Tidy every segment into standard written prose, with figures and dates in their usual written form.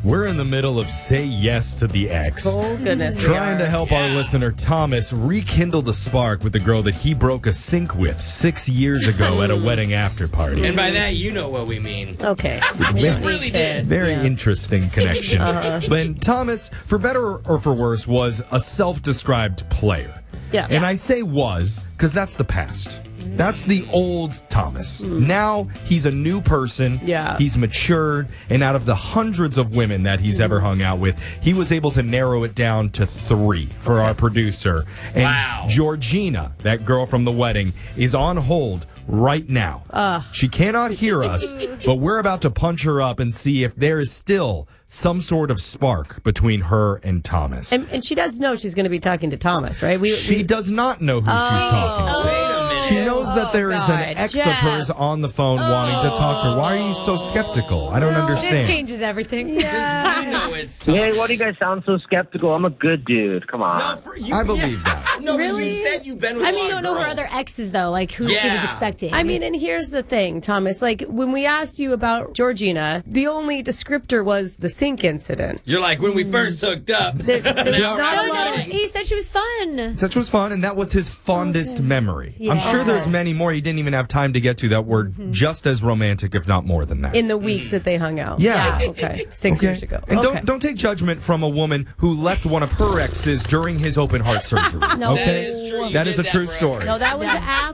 We're in the middle of Say Yes to the Ex. Oh, goodness. Trying to help our listener Thomas rekindle the spark with the girl that he broke a sink with 6 years ago at a wedding after party. And by that, you know what we mean. Okay. Really did. Very interesting connection. But Thomas, for better or for worse, was a self-described player. Yeah. And I say was because that's the past. That's the old Thomas. Now he's a new person. Yeah. He's matured. And out of the hundreds of women that he's ever hung out with, he was able to narrow it down to 3 for our producer. And Wow. Georgina, that girl from the wedding, is on hold right now. She cannot hear us, but we're about to punch her up and see if there is still some sort of spark between her and Thomas. And she does know she's going to be talking to Thomas, right? She does not know who she's talking to. Wait a minute. She knows that there is God, an ex Jeff. of hers on the phone wanting to talk to her. Why are you so skeptical? I don't This understand. changes everything. We know it's Thomas. Hey, why do you guys sound so skeptical? I'm a good dude. Come on. No, I believe that. No, Really? you said you've been with I a just lot don't of know her girls. other exes, though, like who she was Yeah. expecting. I mean, and here's the thing, Thomas. Like, when we asked you about Georgina, the only descriptor was the sink incident. You're like, when we first hooked up. There was Now not we're a lot of... dating. he said she was fun. Such was fun, and that was his fondest memory. I'm sure there's many more he didn't even have time to get to that were just as romantic, if not more than that. In the weeks that they hung out. Yeah. Okay. 6 years ago. And Okay. don't take judgment from a woman who left one of her exes during his open heart surgery. No. Okay? That is true. You That did is a that true for story. No, that was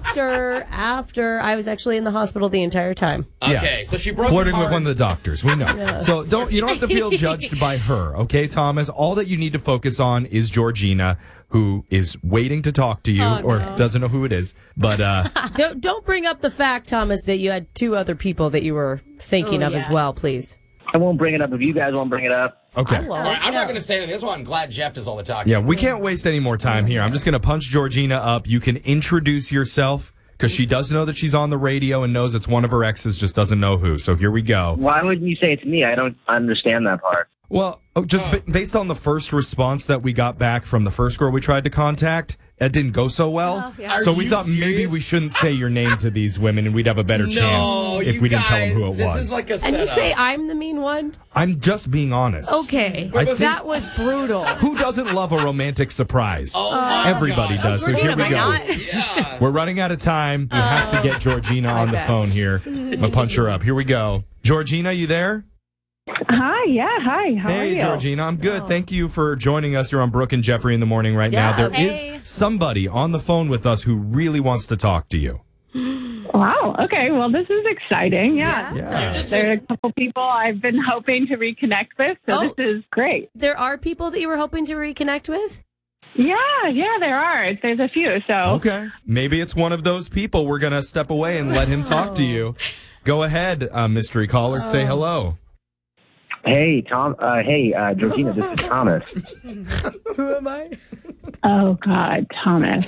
after I was actually in the hospital the entire time. Okay, so she broke Flirting his with heart. one of the doctors. We know. So you don't have to feel judged by her, okay, Thomas? All that you need to focus on is Georgina, who is waiting to talk to you or doesn't know who it is. But Don't bring up the fact, Thomas, that you had 2 other people that you were thinking of as well, please. I won't bring it up if you guys won't bring it up. okay. All right, I'm not going to say anything. That's why I'm glad Jeff does all the talking. Yeah, we can't waste any more time here. I'm just going to punch Georgina up. You can introduce yourself because she does know that she's on the radio and knows it's one of her exes, just doesn't know who. So here we go. Why wouldn't you say it's me? I don't understand that part. Well, based on the first response that we got back from the first girl we tried to contact, that didn't go so well. So Are we you thought maybe serious? we shouldn't say your name to these women and we'd have a better chance if you we didn't tell them guys, who it this was. is like a And setup. you say I'm the mean one? I'm just being honest. Okay. I think- That was brutal. Who doesn't love a romantic surprise? Oh, my Everybody God. does. So here we am I go. not? Yeah. We're running out of time. We have to get Georgina on the bet. phone here. I'm going to punch her up. Here we go. Georgina, you there? Hi, hi. How are Hey, you? Georgina. I'm good. Thank you for joining us. You're on Brooke and Jeffrey in the morning right now. There is Hey. somebody on the phone with us who really wants to talk to you. Wow. Okay. Well, this is exciting. Yeah. Yeah. There are a couple people I've been hoping to reconnect with, so this is great. There are people that you were hoping to reconnect with? Yeah, there are. There's a few. So Okay. Maybe it's one of those people. We're going to step away and let him talk to you. Go ahead, mystery caller. Say hello. Hey, Georgina, this is Thomas. Who am I? Oh God, Thomas.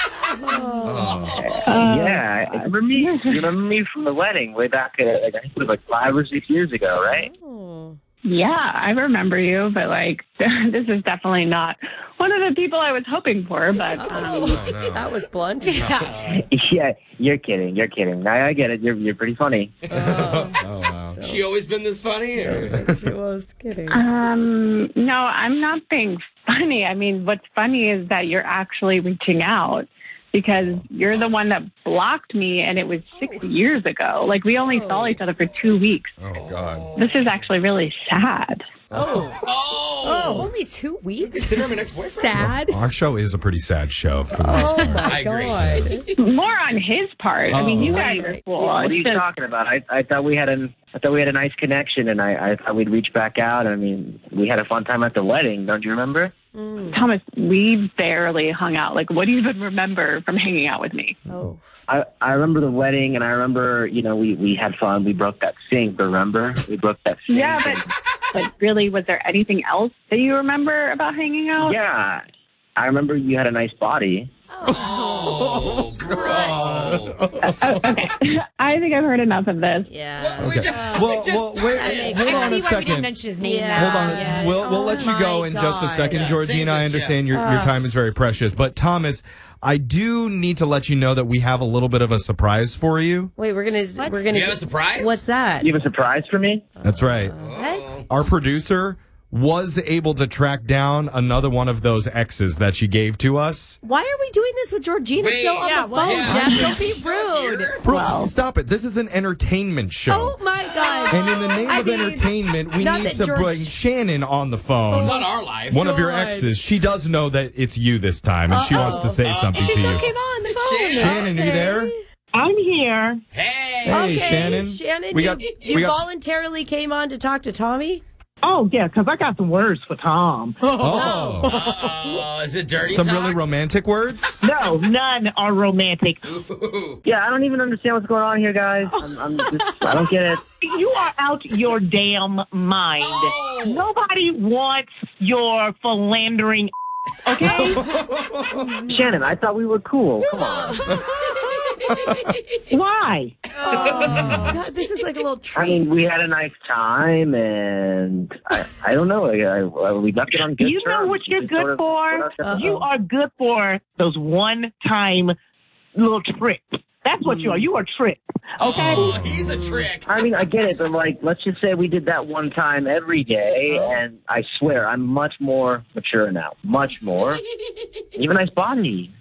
Yeah, remember me? You remember me from the wedding way back, I think it was like 5 or 6 years ago, right? Yeah, I remember you, but like this is definitely not one of the people I was hoping for. But That was blunt. Yeah, you're kidding. I get it. You're pretty funny. Oh, wow. She always been this funny? Or? She was kidding. no, I'm not being funny. I mean, what's funny is that you're actually reaching out because you're the one that blocked me, and it was 6 years ago. Like, we only saw each other for 2 weeks. Oh, God. This is actually really sad. Oh! Only 2 weeks? Consider him an ex-boyfriend? Sad. Our show is a pretty sad show for the most part. I agree. More on his part. I mean, you guys are cool. What are It's you just- talking about? I thought we had a nice connection, and I thought we'd reach back out. I mean, we had a fun time at the wedding. Don't you remember? Thomas, we barely hung out. Like, what do you even remember from hanging out with me? Oh. I remember the wedding, and I remember, we had fun. We broke that sink, remember? We broke that sink. Yeah, but really, was there anything else that you remember about hanging out? Yeah. I remember you had a nice body. Oh, bro. Okay. I think I've heard enough of this. Yeah. Okay. Well, wait. Hold on I a see why we didn't second. mention his name. Yeah. Hold on. Yeah. We'll let you go my in just a God. second, Yeah, Georgina. save I this, understand your time is very precious. But Thomas, I do need to let you know that we have a little bit of a surprise for you. Wait, we're gonna. You have a surprise? What's that? You have a surprise for me? That's right. What? Our producer was able to track down another one of those X's that she gave to us. Why are we doing this with Georgina Wait, still on yeah, the what? phone, Yeah. Jeff? Don't be rude. Brooke, stop it. This is an entertainment show. Oh my God. And in the name I of mean, entertainment, we not need that to George- bring Shannon on the phone. It's not our life. One of your God. exes. She does know that it's you this time, and she wants to say something She to still you. came on the phone. Shannon, are you there? I'm here. Hey. Hey, Okay, Shannon. Shannon, We you, got- you we got- voluntarily came on to talk to Tommy? Oh, yeah, because I got some words for Tom. Oh, Oh, is it dirty some talk? really romantic words? No, none are romantic. Ooh. Yeah, I don't even understand what's going on here, guys. I don't get it. You are out your damn mind. Nobody wants your philandering, okay? Shannon, I thought we were cool. Come on. Why? God, this is like a little I treat. mean, we had a nice time, and I don't know. We left it on good You terms. know what you're We sort good of for? put ourselves- You are good for those one-time little trips. That's what you are. You are trips, okay? Oh, he's a trick. I mean, I get it, but like, let's just say we did that one time every day, and I swear I'm much more mature now. Much more. You have a nice body.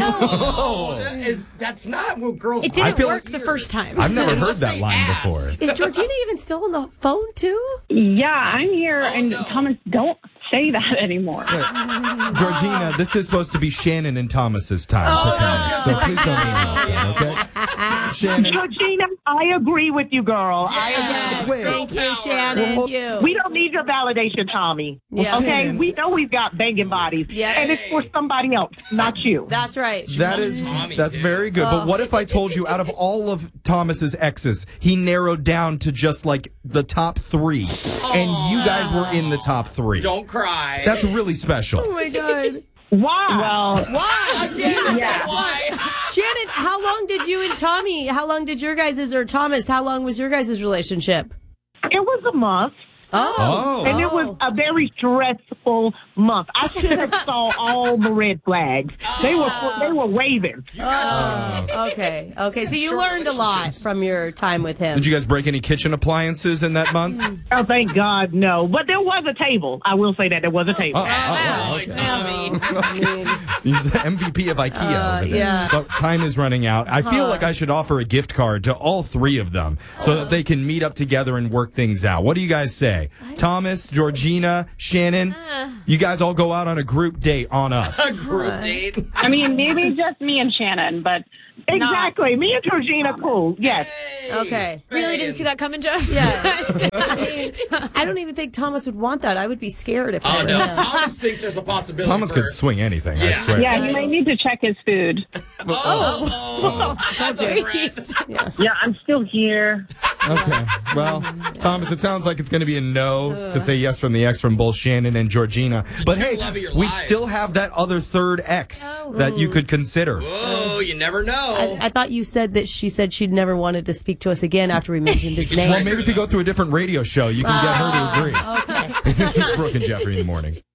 Oh, that's not what girls It do. didn't feel work like- the first time. I've never heard Unless that they line ask. before. Is Georgina even still on the phone too? Yeah, I'm here. and no. Thomas, don't say that anymore. Georgina, this is supposed to be Shannon and Thomas's time to connect, so please don't interrupt them, okay? Shannon, Georgina, I agree with you, girl. Yes, Wait. thank you, Power. Shannon. Well, you. We don't need your validation, Tommy. Yeah. Okay? Shannon. We know we've got banging bodies. Yeah. And it's for somebody else, not you. That's right. that's very good. But what if I told you out of all of Thomas's exes, he narrowed down to just like the top 3, and you guys were in the top 3. Don't cry. That's really special. Oh my God. Why? Well, Why? That's why. Shannon, how long did you and Tommy, how long did your guys' or Thomas, how long was your guys' relationship? It was a month. Oh. And it was a very stressful month. I should have saw all the red flags. They were waving. Oh, okay. Okay. So you learned a lot from your time with him. Did you guys break any kitchen appliances in that month? Oh, thank God, no. But there was a table. I will say that there was a table. Oh, Tommy. I mean, He's the MVP of IKEA over there. yeah. But time is running out. I feel like I should offer a gift card to all 3 of them so that they can meet up together and work things out. What do you guys say? Thomas, Georgina, Shannon, you guys all go out on a group date on us. A group date. I mean, maybe just me and Shannon, but Exactly. Me and Georgina, cool. Yes. okay. Really didn't see that coming, Jeff? Yeah. I mean, I don't even think Thomas would want that. I would be scared if I Oh, were no. him. Thomas thinks there's a possibility. Thomas for- could swing anything, I Yeah. swear. yeah, he might need to check his food. Oh, that's a threat. Yeah, I'm still here. Okay. Well, Thomas, it sounds like it's going to be a no to say yes from the ex from both Shannon and Georgina. But two hey, love of your we lives. still have that other third ex that you could consider. Oh, you never know. I thought you said that she said she'd never wanted to speak to us again after we mentioned his name. Well, maybe if you go through a different radio show, you can get her to agree. Okay. It's Brooke and Jeffrey in the morning.